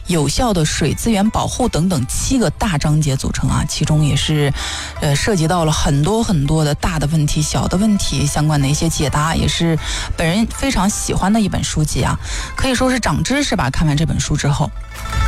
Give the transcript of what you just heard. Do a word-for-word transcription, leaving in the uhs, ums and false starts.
有效的水资源保护等等七个大章节组成啊，其中也是呃涉及到了很多很多的大的问题、小的问题相关的一些解答，也是本人非常喜欢的一本书籍啊，可以说是长知识吧。看完这本书之后。